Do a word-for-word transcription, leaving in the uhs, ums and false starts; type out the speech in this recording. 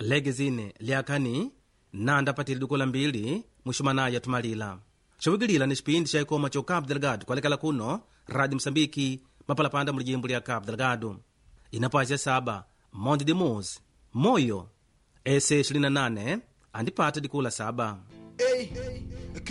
lege zine lyakani nanda patili dukula mbili mwishumana ya tumalila chawigilila ni chipindi cha ikoma cha Cabo Delgado kwalekala kuno Radio Msambiki mapalapanda mulijimbo lya Cabo Delgado inapazya saba Monte de Muz moyo ese ishirini na nane andipata dikula saba. Hey, hey, hey.